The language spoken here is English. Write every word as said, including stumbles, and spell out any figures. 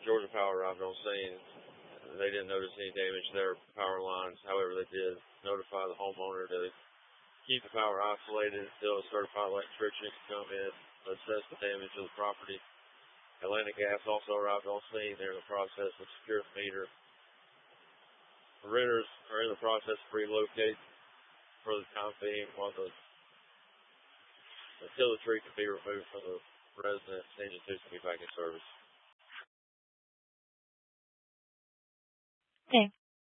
Georgia Power arrived on scene. They didn't notice any damage to their power lines. However, they did notify the homeowner to keep the power isolated until a certified electrician can come in and assess the damage to the property. Atlantic Gas also arrived on scene. They're in the process of securing the meter. The renters are in the process of relocating for the time being while the until the tree can be removed from the residence. Engine two can be back in service. Okay.